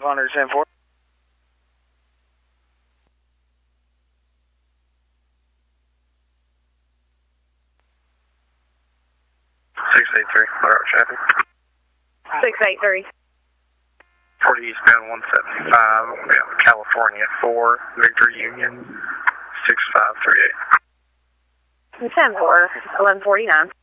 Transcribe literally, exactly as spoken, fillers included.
hundred, ten four. six eight three, what are traffic? six eight three. forty eastbound one seventy-five, California four, Victor Union, six five three eight. ten four, eleven forty-nine.